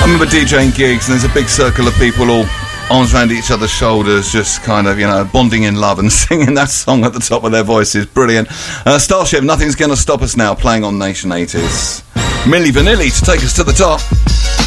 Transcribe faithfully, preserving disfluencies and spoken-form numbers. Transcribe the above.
remember DJing gigs and there's a big circle of people all arms around each other's shoulders, just kind of, you know, bonding in love and singing that song at the top of their voices. Brilliant. Uh, Starship, Nothing's Gonna Stop Us Now, playing on Nation eighties. Milli Vanilli to take us to the top.